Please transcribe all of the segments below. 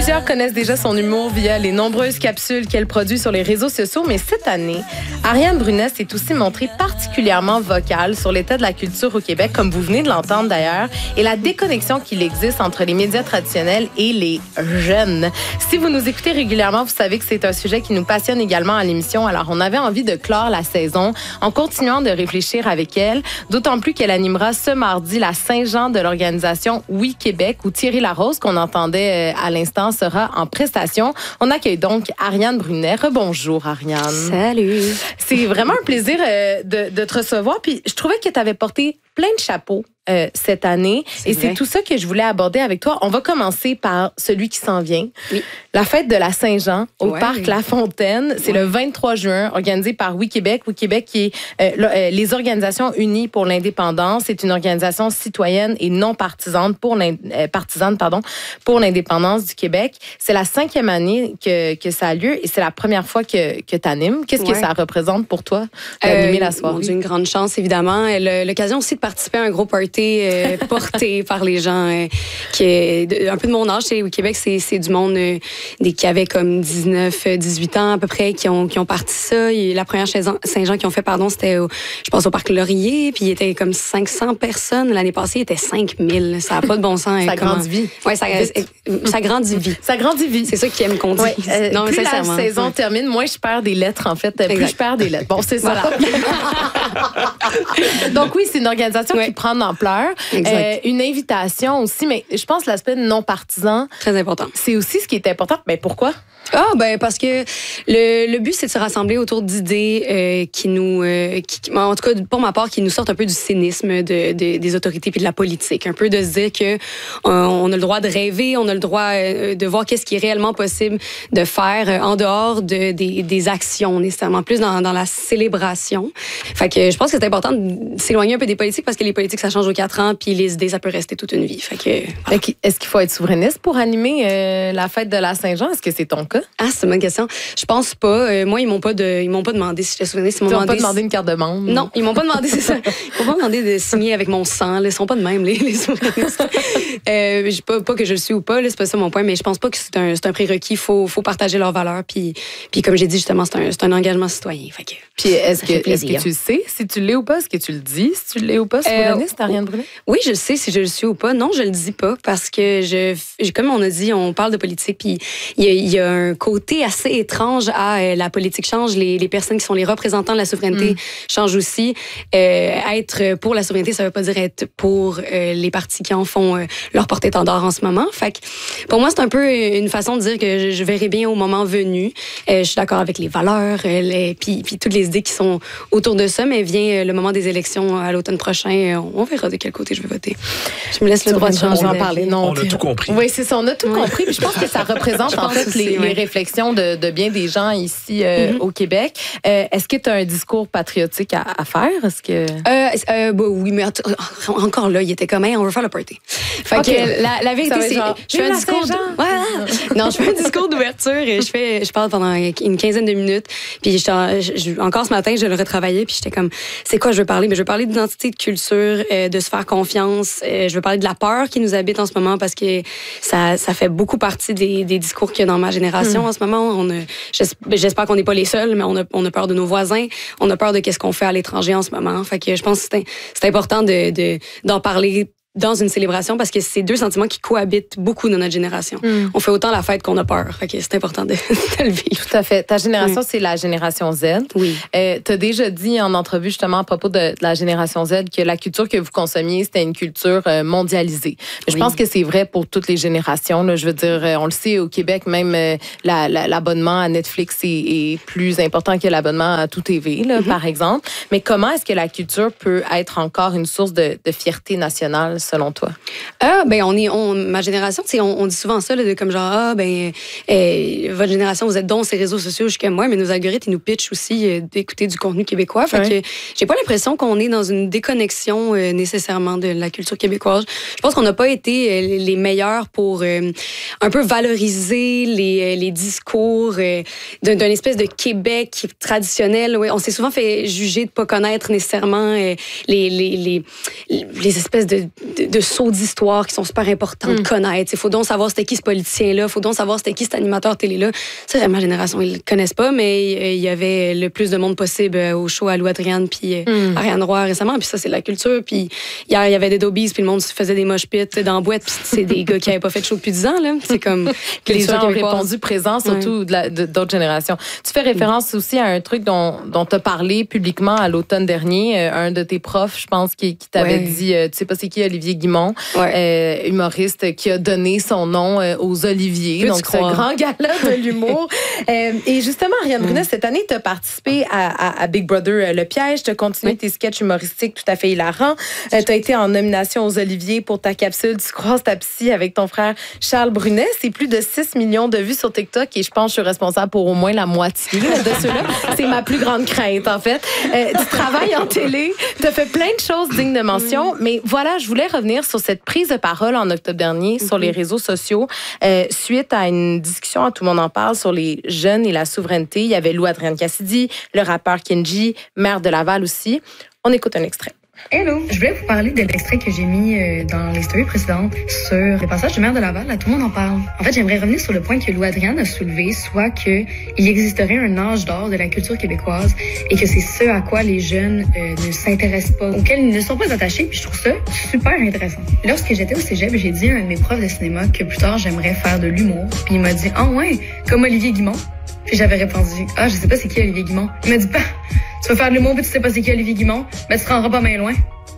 Plusieurs connaissent déjà son humour via les nombreuses capsules qu'elle produit sur les réseaux sociaux, mais cette année, Ariane Brunet s'est aussi montrée particulièrement vocale sur l'état de la culture au Québec, comme vous venez de l'entendre d'ailleurs, et la déconnexion qu'il existe entre les médias traditionnels et les jeunes. Si vous nous écoutez régulièrement, vous savez que c'est un sujet qui nous passionne également à l'émission, alors on avait envie de clore la saison en continuant de réfléchir avec elle, d'autant plus qu'elle animera ce mardi la Saint-Jean de l'organisation Oui Québec, où Thierry Larose, qu'on entendait à l'instant, sera en prestation. On accueille donc Ariane Brunet. Rebonjour, Ariane. Salut. C'est vraiment un plaisir de te recevoir. Puis je trouvais que tu avais porté plein de chapeaux cette année. Et c'est tout ça que je voulais aborder avec toi. On va commencer par celui qui s'en vient. Oui. La fête de la Saint-Jean au Parc La Fontaine. C'est le 23 juin, organisé par Oui Québec. Oui Québec qui est les Organisations Unies pour l'indépendance. C'est une organisation citoyenne et non partisane pour l'indépendance du Québec. C'est la 5e année que ça a lieu et c'est la première fois que tu animes. Qu'est-ce que ça représente pour toi d'animer la soirée? Une grande chance, évidemment. L'occasion aussi de participer à un gros party porté par les gens qui est un peu de mon âge. Oui Québec, c'est du monde qui avait comme 19, 18 ans à peu près qui ont parti ça. Et la première Saint-Jean qu'ils ont fait, c'était je pense au Parc Laurier, puis il était comme 500 personnes. L'année passée, il était 5000. Ça n'a pas de bon sens. Ça grandit vite. Oui, ça grandit vite. Ça grandit vite. C'est ça qu'ils aiment qu'on dise. Non, plus la saison termine, moins je perds des lettres, en fait. Plus je perds des lettres. Bon, c'est ça. Donc oui, c'est une organisation qui prend de l'ampleur. Une invitation aussi, mais je pense que l'aspect non partisan... Très important. C'est aussi ce qui est important. Mais pourquoi? Parce que le but, c'est de se rassembler autour d'idées qui nous... en tout cas, pour ma part, qui nous sortent un peu du cynisme des autorités puis de la politique. Un peu de se dire qu'on a le droit de rêver, on a le droit de voir qu'est-ce qui est réellement possible de faire en dehors des actions, nécessairement, plus dans la célébration. Fait que je pense que c'est important de s'éloigner un peu des politiques parce que les politiques, ça change aux 4 ans, puis les idées, ça peut rester toute une vie. Fait que, est-ce qu'il faut être souverainiste pour animer la fête de la Saint-Jean? Est-ce que c'est ton cas? C'est une bonne question. Je pense pas. Moi, ils m'ont pas demandé si j'étais souverainiste. Ils m'ont pas demandé une carte de membre? Non, ils m'ont pas demandé, c'est ça. Ils m'ont pas demandé de signer avec mon sang. Là. Ils sont pas de même, les souverainistes. Pas que je le suis ou pas, là, c'est pas ça mon point, mais je pense pas que c'est un prérequis. Faut partager leurs valeurs. Puis comme j'ai dit, justement, c'est un engagement citoyen. Fait que, puis est-ce que tu le sais si tu l'es ou pas? Est-ce que tu le dis si tu l'es ou pas, souverainiste, Ariane Brunet? Oui, je sais si je le suis ou pas. Non, je le dis pas parce que comme on a dit, on parle de politique, puis il y a un côté assez étrange à la politique change. Les personnes qui sont les représentants de la souveraineté changent aussi. Être pour la souveraineté, ça veut pas dire être pour les partis qui en font leur porte-étendard en ce moment. Fait que pour moi, c'est un peu une façon de dire que je verrai bien au moment venu. Je suis d'accord avec les valeurs, puis toutes les idées qui sont autour de ça, mais vient le moment des élections à l'automne prochain, on verra de quel côté je vais voter. Je me laisse le droit de changer. En parler. Non, on a tout compris. Oui, c'est ça, on a tout compris. Puis je pense que ça représente en fait les réflexions de bien des gens ici au Québec. Est-ce que tu as un discours patriotique à faire? Est-ce que... oui, mais encore là, il était comme, on veut faire le party. Fait que la vérité, c'est je fais un discours non, je fais un discours d'ouverture et je parle pendant une quinzaine de minutes. Puis encore ce matin, je le retravaillais, puis j'étais comme, c'est quoi je veux parler? Mais je veux parler d'identité, de culture, de se faire confiance. Je veux parler de la peur qui nous habite en ce moment parce que ça fait beaucoup partie des discours qu'il y a dans ma génération en ce moment. J'espère qu'on n'est pas les seuls, mais on a peur de nos voisins. On a peur de qu'est-ce qu'on fait à l'étranger en ce moment. Fait que je pense que c'est important d'en parler dans une célébration parce que c'est deux sentiments qui cohabitent beaucoup dans notre génération. On fait autant la fête qu'on a peur. Fait que c'est important de le vivre. Tout à fait. Ta génération, c'est la génération Z. Oui. Tu as déjà dit en entrevue justement à propos de la génération Z que la culture que vous consommiez, c'était une culture mondialisée. Je pense que c'est vrai pour toutes les générations. Là. Je veux dire, on le sait, au Québec, même l'abonnement à Netflix est plus important que l'abonnement à Tout TV, là, par exemple. Mais comment est-ce que la culture peut être encore une source de fierté nationale selon toi? Ma génération, on dit souvent ça, là, de comme genre, votre génération, vous êtes dans ces réseaux sociaux jusqu'à moi, mais nos algorithmes, ils nous pitchent aussi d'écouter du contenu québécois. Fait que j'ai pas l'impression qu'on est dans une déconnexion nécessairement de la culture québécoise. Je pense qu'on n'a pas été les meilleurs pour un peu valoriser les discours d'un espèce de Québec traditionnel. On s'est souvent fait juger de pas connaître nécessairement les espèces de de sauts d'histoire qui sont super importants de connaître. Il faut donc savoir c'était qui ce politicien-là, il faut donc savoir c'était qui cet animateur télé-là. Ça, ma génération, ils le connaissent pas, mais il y avait le plus de monde possible au show à Lou Adrienne puis Ariane Roy récemment. Puis ça, c'est de la culture. Puis hier, il y avait des Dobies, puis le monde faisait des mosh pits dans la boîte. Puis c'est des gars qui n'avaient pas fait de show depuis 10 ans. Là. C'est comme que les gens ont répondu présent, surtout d'autres générations. Tu fais référence aussi à un truc dont tu as parlé publiquement à l'automne dernier. Un de tes profs, je pense, qui t'avait dit, tu sais pas c'est qui, Olivier Guimond, humoriste, qui a donné son nom aux Oliviers. Donc, c'est un grand gala de l'humour. Et justement, Ariane Brunet, cette année, tu as participé à Big Brother Le Piège. Tu as continué tes sketchs humoristiques tout à fait hilarants. Tu as été en nomination aux Oliviers pour ta capsule Tu croises ta psy avec ton frère Charles Brunet. C'est plus de 6 millions de vues sur TikTok et je pense que je suis responsable pour au moins la moitié de ceux-là. C'est ma plus grande crainte, en fait. Tu travailles en télé, tu as fait plein de choses dignes de mention, mais voilà, je voulais revenir sur cette prise de parole en octobre dernier sur les réseaux sociaux suite à une discussion, tout le monde en parle, sur les jeunes et la souveraineté. Il y avait Lou Adrienne Cassidy, le rappeur Kenji, maire de Laval aussi. On écoute un extrait. Hello! Je voulais vous parler de l'extrait que j'ai mis dans les stories précédentes sur le passage du maire de Laval. Là, tout le monde en parle. En fait, j'aimerais revenir sur le point que Lou Adrienne a soulevé, soit qu'il existerait un âge d'or de la culture québécoise et que c'est ce à quoi les jeunes ne s'intéressent pas, auxquels ils ne sont pas attachés. Puis je trouve ça super intéressant. Lorsque j'étais au cégep, j'ai dit à un de mes profs de cinéma que plus tard, j'aimerais faire de l'humour. Puis il m'a dit « Ah ouais, comme Olivier Guimond? » Puis j'avais répondu « Ah, je sais pas c'est qui Olivier Guimond. » Il m'a dit « Bah, tu veux faire de l'humour puis tu sais pas c'est qui Olivier Guimond? Ben tu te rendras pas bien loin. »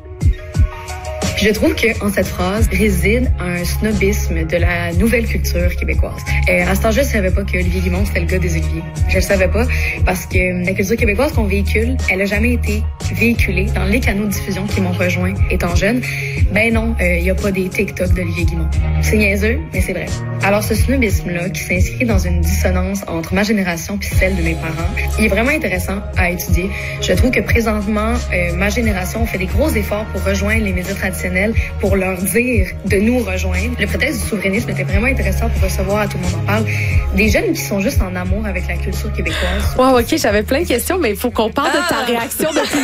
Je trouve qu'en cette phrase réside un snobisme de la nouvelle culture québécoise. À cet âge-là, je savais pas que Olivier Guimond, c'était le gars des Oliviers. Je le savais pas parce que la culture québécoise qu'on véhicule, elle a jamais été véhiculée dans les canaux de diffusion qui m'ont rejoint étant jeune. Ben non, il y a pas des TikTok d'Olivier Guimond. C'est niaiseux, mais c'est vrai. Alors ce snobisme-là, qui s'inscrit dans une dissonance entre ma génération puis celle de mes parents, il est vraiment intéressant à étudier. Je trouve que présentement, ma génération fait des gros efforts pour rejoindre les médias traditionnels, pour leur dire de nous rejoindre. Le prétexte du souverainisme était vraiment intéressant pour recevoir, à tout le monde en parle, des jeunes qui sont juste en amour avec la culture québécoise. Wow, OK, j'avais plein de questions, mais il faut qu'on parle de ta réaction depuis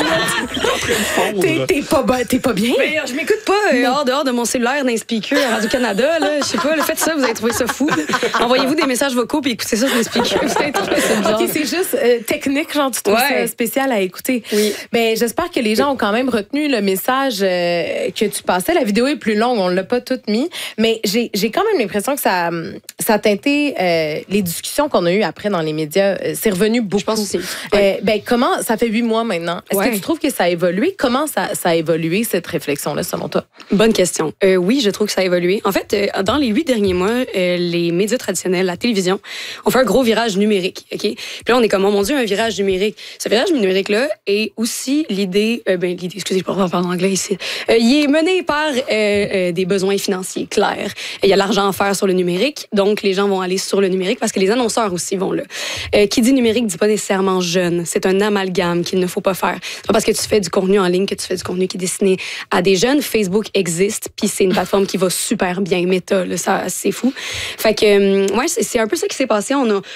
une minute. T'es pas bien? Mais je m'écoute pas dehors de mon cellulaire d'un speaker à Radio-Canada. Là. Je sais pas, faites ça, vous avez trouvé ça fou. Envoyez-vous des messages vocaux puis écoutez ça sur les speakers. Vous avez trouvé ça bizarre. OK, c'est juste technique, genre tu trouves ça spécial à écouter. Oui. Mais j'espère que les gens ont quand même retenu le message que tu passais. La vidéo est plus longue, on l'a pas toute mis, mais j'ai quand même l'impression que ça a teinté les discussions qu'on a eues après dans les médias. C'est revenu beaucoup. Je pense aussi. Comment, ça fait 8 mois maintenant. Est-ce que tu trouves que ça a évolué? Comment ça a évolué, cette réflexion-là, selon toi? Bonne question. Oui, je trouve que ça a évolué. En fait, dans les 8 derniers mois, les médias traditionnels, la télévision, ont fait un gros virage numérique. OK? Puis là, on est comme, oh mon Dieu, un virage numérique. Ce virage numérique-là est aussi l'idée, excusez, je peux pas parler en anglais ici. Il est mené par des besoins financiers clairs. Il y a l'argent à faire sur le numérique, donc les gens vont aller sur le numérique parce que les annonceurs aussi vont là. Qui dit numérique dit pas nécessairement jeune. C'est un amalgame qu'il ne faut pas faire. C'est pas parce que tu fais du contenu en ligne que tu fais du contenu qui est destiné à des jeunes. Facebook existe, puis c'est une plateforme qui va super bien. Meta, là, ça, c'est fou. Fait que, c'est un peu ça qui s'est passé.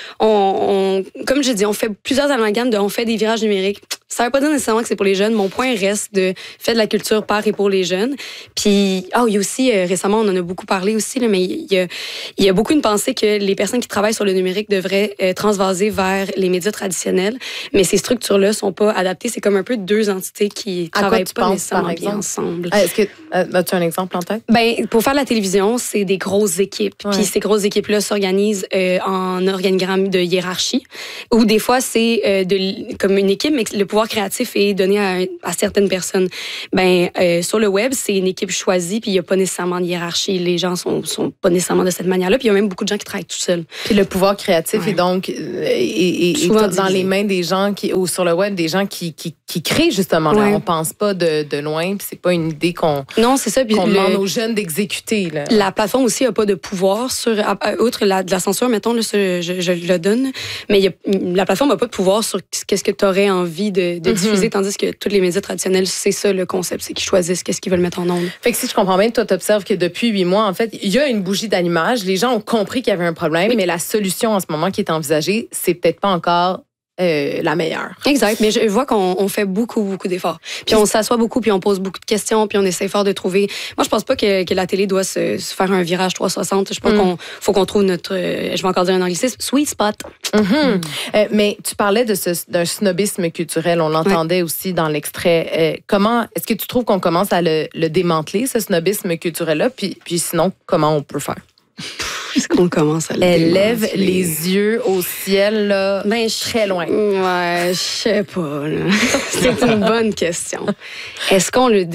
Comme je dis, on fait plusieurs amalgames on fait des virages numériques. Ça veut pas dire nécessairement que c'est pour les jeunes. Mon point reste de faire de la culture par et pour les jeunes. Puis, il y a aussi, récemment, on en a beaucoup parlé aussi, là, mais il y a beaucoup une pensée que les personnes qui travaillent sur le numérique devraient transvaser vers les médias traditionnels. Mais ces structures-là sont pas adaptées. C'est comme un peu deux entités qui travaillent pas nécessairement bien ensemble. Est-ce que as-tu un exemple en tête? Pour faire la télévision, c'est des grosses équipes. Ouais. Puis ces grosses équipes-là s'organisent en organigramme de hiérarchie. Ou des fois, c'est comme une équipe, mais le pouvoir créatif est donné à certaines personnes. Sur le web, c'est une équipe choisie, puis il n'y a pas nécessairement de hiérarchie. Les gens sont pas nécessairement de cette manière-là. Puis il y a même beaucoup de gens qui travaillent tout seuls. Puis le pouvoir créatif est donc dans les mains des gens ou sur le web, des gens qui créent justement. Là. On pense pas de loin, puis c'est pas une idée qu'on demande aux jeunes d'exécuter. Là. La plateforme aussi n'a pas de pouvoir outre de la censure, mettons, là, je le donne, mais la plateforme n'a pas de pouvoir sur qu'est-ce que tu aurais envie de diffuser, tandis que tous les médias traditionnels, c'est ça le concept, c'est qu'ils choisissent qu'est-ce qu'ils veulent mettre en ondes. Fait que si je comprends bien, toi, tu observes que depuis 8 mois, en fait, il y a une bougie d'allumage. Les gens ont compris qu'il y avait un problème, mais la solution en ce moment qui est envisagée, c'est peut-être pas encore la meilleure. Exact, mais je vois qu'on fait beaucoup d'efforts. Puis on s'assoit beaucoup, puis on pose beaucoup de questions, puis on essaie fort de trouver... Moi, je pense pas que la télé doit se faire un virage 360. Je pense qu'il faut qu'on trouve notre... je vais encore dire un anglicisme, sweet spot. Mais tu parlais d'un snobisme culturel. On l'entendait aussi dans l'extrait. Comment est-ce que tu trouves qu'on commence à le démanteler, ce snobisme culturel-là? Puis sinon, comment on peut faire? Est-ce qu'on commence à le Elle lève les yeux au ciel, là, très loin. Ouais, je sais pas. Là. C'est une bonne question. Est-ce qu'on le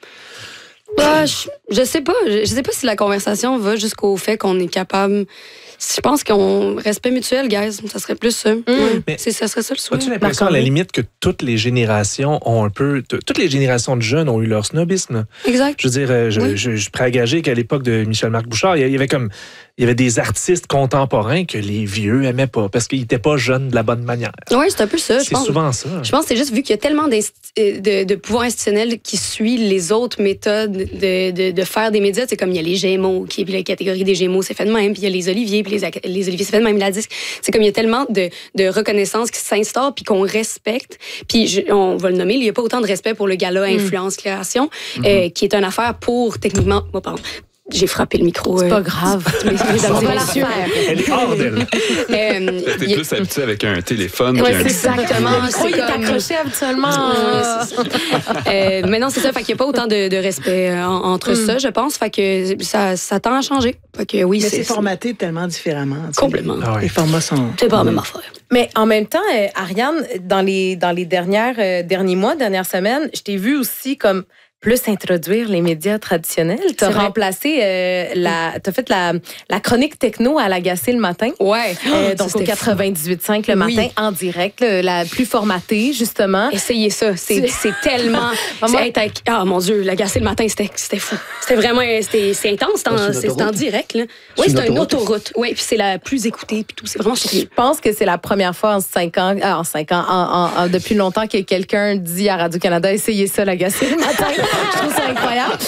je sais pas. Je sais pas si la conversation va jusqu'au fait qu'on est capable... Je pense qu'on respect mutuel, guys. Ça serait plus ça. Mais ça serait ça le souhait. As-tu l'impression, à la limite, que toutes les générations ont un peu... Toutes les générations de jeunes ont eu leur snobisme? Exact. Je veux dire, je suis prêt à gager qu'à l'époque de Michel-Marc Bouchard, il y avait des artistes contemporains que les vieux aimaient pas parce qu'ils étaient pas jeunes de la bonne manière. Oui, c'est un peu ça. C'est souvent ça. Je pense que c'est juste vu qu'il y a tellement de pouvoir institutionnel qui suit les autres méthodes de faire des médias. C'est comme il y a les Gémeaux, puis la catégorie des Gémeaux, c'est fait de même, puis il y a les Oliviers, puis les Oliviers, c'est fait de même, la disque. C'est comme il y a tellement de reconnaissance qui s'instaure, puis qu'on respecte. Puis on va le nommer, il n'y a pas autant de respect pour le gala Influence Création, qui est une affaire pour, techniquement... Oh, pardon. J'ai frappé le micro. C'est pas grave. Mesdames et messieurs. Elle est hors d'elle. T'es plus habitué avec un téléphone. Oui, exactement. Il est accroché habituellement. Mais non, c'est ça. Fait qu'il n'y a pas autant de respect entre ça, je pense. Fait que ça tend à changer. Fait que oui, mais c'est formaté tellement différemment. Complètement. Les formats sont... C'est pas la même affaire. Mais en même temps, Ariane, dans les derniers mois, dernières semaines, je t'ai vu aussi comme plus introduire les médias traditionnels. Tu as remplacé, t'as fait la chronique techno à l'Agacé le matin. Ouais. Donc au 98.5 le matin, en direct, la plus formatée, justement. Essayez ça. C'est tellement... oh mon Dieu, l'Agacé le matin, c'était fou. C'était vraiment... C'est intense. C'est en direct. Là. Oui, c'est une autoroute. Oui, puis c'est la plus écoutée. Puis tout, c'est vraiment chiant. Je pense que c'est la première fois en 5 ans, depuis longtemps que quelqu'un dit à Radio-Canada, essayez ça, l'Agacé le matin. Je trouve ça incroyable.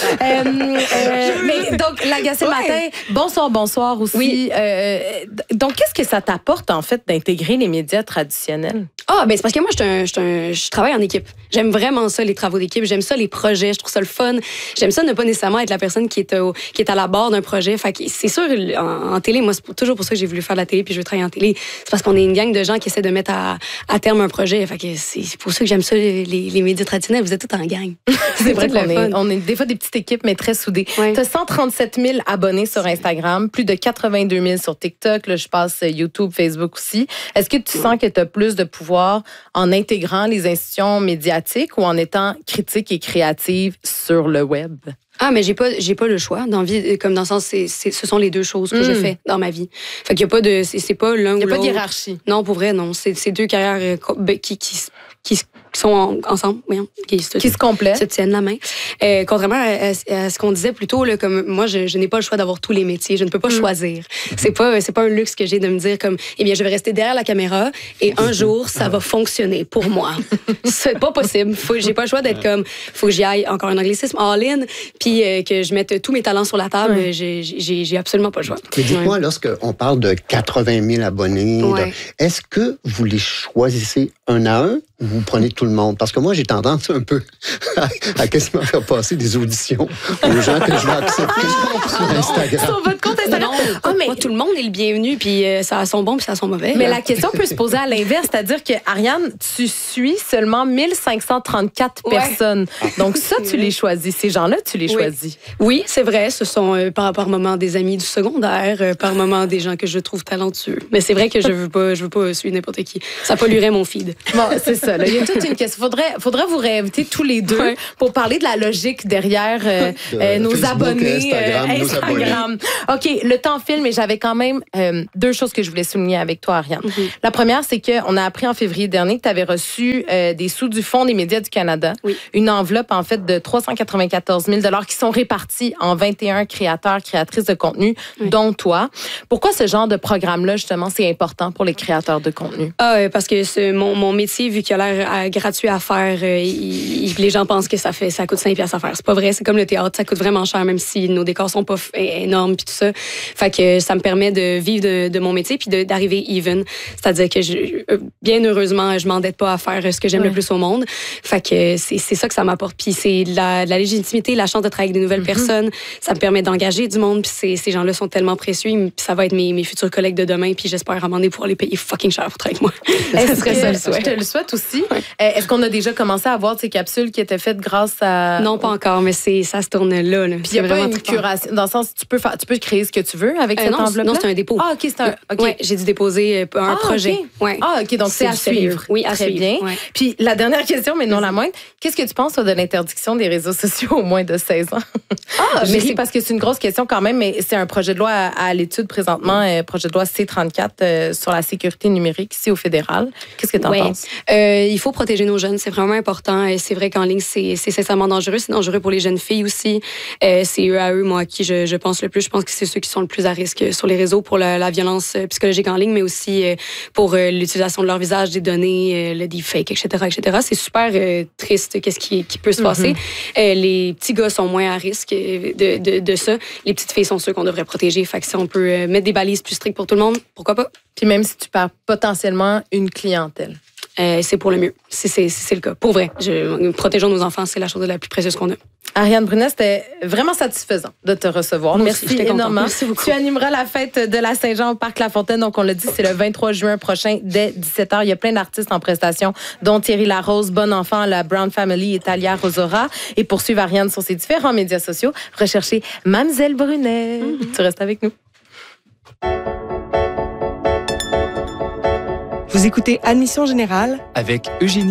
Mais donc, l'Agacé le matin, bonsoir aussi. Oui. Donc, qu'est-ce que ça t'apporte, en fait, d'intégrer les médias traditionnels? Ben c'est parce que moi, je travaille en équipe. J'aime vraiment ça, les travaux d'équipe. J'aime ça, les projets. Je trouve ça le fun. J'aime ça ne pas nécessairement être la personne qui est à la barre d'un projet. Fait que c'est sûr, en télé, moi, c'est toujours pour ça que j'ai voulu faire de la télé puis je veux travailler en télé. C'est parce qu'on est une gang de gens qui essaient de mettre à terme un projet. Fait que c'est pour ça que j'aime ça, les médias traditionnels. Vous êtes tous en gang. C'est vrai qu'on est des fois des petites équipes, mais très soudées. Ouais. Tu as 137 000 abonnés sur Instagram, plus de 82 000 sur TikTok. Là, je passe YouTube, Facebook aussi. Est-ce que tu sens que tu as plus de pouvoir en intégrant les institutions médiatiques ou en étant critique et créative sur le web? Mais j'ai pas le choix dans vie, comme dans le sens ce sont les deux choses que je fais dans ma vie. Fait qu'il y a pas de c'est pas l'un ou l'autre. Il y a pas de hiérarchie. Non, pour vrai non, c'est deux carrières qui sont ensemble, qui se complètent, se tiennent la main. Contrairement à ce qu'on disait plus tôt, là, comme moi, je n'ai pas le choix d'avoir tous les métiers. Je ne peux pas choisir. C'est pas un luxe que j'ai de me dire comme, je vais rester derrière la caméra et un jour, ça va fonctionner pour moi. C'est pas possible. J'ai pas le choix d'être comme, faut que j'y aille, encore un anglicisme, all-in, puis que je mette tous mes talents sur la table. J'ai absolument pas le choix. Mais dites-moi, lorsqu'on parle de 80 000 abonnés, est-ce que vous les choisissez un à un ou vous prenez tout le monde? Parce que moi, j'ai tendance un peu à quasiment faire passer des auditions aux gens que je vais accepter sur Instagram. Sur votre compte Instagram? Moi, tout le monde est le bienvenu, puis ça a son bon, puis ça a son mauvais. Mais la question peut se poser à l'inverse, c'est-à-dire que, Ariane, tu suis seulement 1534 personnes. Donc ça, tu les choisis. Ces gens-là, tu les choisis. Oui, c'est vrai. Ce sont par moment des amis du secondaire, par moment des gens que je trouve talentueux. Mais c'est vrai que je veux pas suivre n'importe qui. Ça polluerait mon feed. Bon, c'est ça. Là. Il y a toute une question. Faudrait vous réinviter tous les deux pour parler de la logique derrière nos Facebook, abonnés. Instagram. OK, le temps file, mais j'avais quand même deux choses que je voulais souligner avec toi, Ariane. La première, c'est qu'on a appris en février dernier que tu avais reçu des sous du Fonds des médias du Canada. Oui. Une enveloppe, en fait, de 394 000 $ qui sont répartis en 21 créateurs, créatrices de contenu, dont toi. Pourquoi ce genre de programme-là, justement, c'est important pour les créateurs de contenu? Parce que mon métier, vu qu'il y scolaire gratuit à faire. Les gens pensent que ça coûte 5$ à faire. C'est pas vrai. C'est comme le théâtre. Ça coûte vraiment cher, même si nos décors sont pas énormes puis tout ça. Fait que ça me permet de vivre de mon métier puis d'arriver even. C'est-à-dire que bien heureusement, je m'endette pas à faire ce que j'aime le plus au monde. Fait que c'est ça que ça m'apporte. Puis c'est la légitimité, la chance de travailler avec de nouvelles personnes. Ça me permet d'engager du monde. Puis ces gens-là sont tellement précieux. Puis ça va être mes futurs collègues de demain. Puis j'espère à un moment donné pouvoir les payer fucking cher pour travailler avec moi. Ça serait ça le souhait. Je te le souhaite aussi. Ouais. Est-ce qu'on a déjà commencé à voir ces capsules qui étaient faites grâce à... Non, pas encore, mais ça se tourne là. Puis il y a pas une curation. Dans le sens, tu peux créer ce que tu veux avec cette enveloppe-là? Non, c'est un dépôt. Ah, OK, c'est un... Okay. Ouais, j'ai dû déposer un projet. Okay. Ouais. Ah, OK, donc c'est à suivre. Oui, à suivre. Bien. Ouais. Puis la dernière question, mais non la moindre, qu'est-ce que tu penses de l'interdiction des réseaux sociaux aux moins de 16 ans? Mais c'est parce que c'est une grosse question quand même, mais c'est un projet de loi à l'étude présentement, projet de loi C-34 sur la sécurité numérique ici au fédéral. Qu'est-ce que tu en penses? Il faut protéger nos jeunes, c'est vraiment important. C'est vrai qu'en ligne, c'est sincèrement dangereux. C'est dangereux pour les jeunes filles aussi. C'est eux à eux, moi, à qui je pense le plus. Je pense que c'est ceux qui sont le plus à risque sur les réseaux pour la violence psychologique en ligne, mais aussi pour l'utilisation de leur visage, des données, le deepfake, etc. C'est super triste qu'est-ce qui peut se passer. Les petits gars sont moins à risque de ça. Les petites filles sont ceux qu'on devrait protéger. Fait que si on peut mettre des balises plus strictes pour tout le monde, pourquoi pas? Puis même si tu perds potentiellement une clientèle. C'est pour le mieux. C'est le cas. Pour vrai. Protégeons nos enfants, c'est la chose la plus précieuse qu'on a. Ariane Brunet, c'était vraiment satisfaisant de te recevoir. Merci énormément. Merci beaucoup. Tu animeras la fête de la Saint-Jean au Parc La Fontaine. Donc, on l'a dit, c'est le 23 juin prochain dès 17h. Il y a plein d'artistes en prestation, dont Thierry Larose, Bon Enfant, la Brown Family et Talia Rosora. Et pour suivre Ariane sur ses différents médias sociaux, recherchez Mamzelle Brunet. Tu restes avec nous. Vous écoutez Admission Générale avec Eugénie